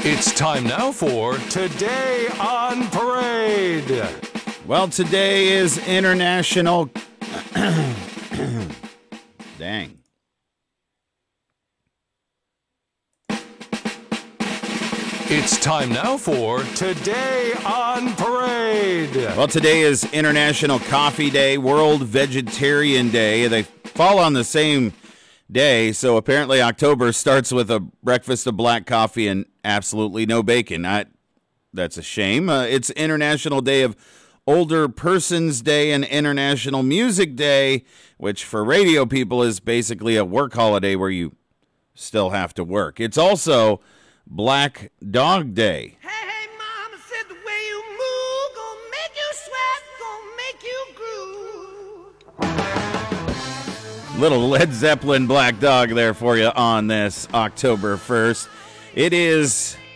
It's time now for Today on Parade. Well, today is International... Dang. It's time now for Today on Parade. Well, today is International Coffee Day, World Vegetarian Day. They fall on the same day, so apparently October starts with a breakfast of black coffee and absolutely no bacon. That's a shame. It's International Day of Older Persons Day and International Music Day, which for radio people is basically a work holiday where you still have to work. It's also Black Dog Day. Hey, mama said the way you move, gonna make you sweat, gonna make you groove. Little Led Zeppelin Black Dog there for you on this October 1st. It is